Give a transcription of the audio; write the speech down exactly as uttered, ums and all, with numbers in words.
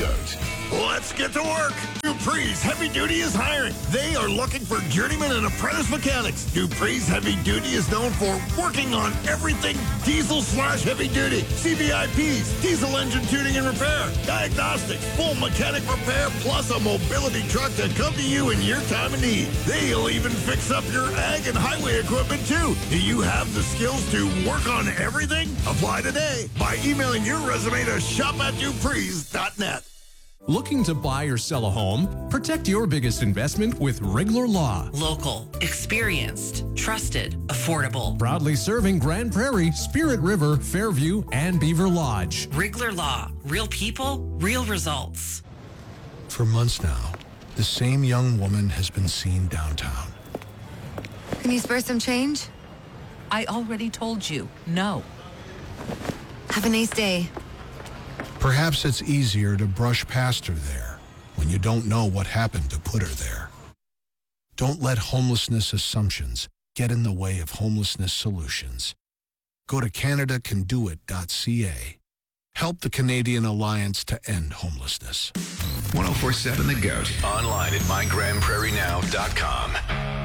Goat. Let's get to work. Dupree's Heavy Duty is hiring. They are looking for journeyman and apprentice mechanics. Dupree's Heavy Duty is known for working on everything diesel slash heavy duty. C V I Ps, diesel engine tuning and repair, diagnostics, full mechanic repair, plus a mobility truck to come to you in your time of need. They'll even fix up your ag and highway equipment too. Do you have the skills to work on everything? Apply today by emailing your resume to shop at duprees dot net. Looking to buy or sell a home? Protect your biggest investment with Rigler Law. Local, experienced, trusted, affordable. Proudly serving Grand Prairie, Spirit River, Fairview, and Beaver Lodge. Rigler Law. Real people, real results. For months now, the same young woman has been seen downtown. Can you spare some change? I already told you, no. Have a nice day. Perhaps it's easier to brush past her there when you don't know what happened to put her there. Don't let homelessness assumptions get in the way of homelessness solutions. Go to Canada Can Do It dot C A. Help the Canadian Alliance to End Homelessness. ten forty-seven The Goat. Online at my grand prairie now dot com.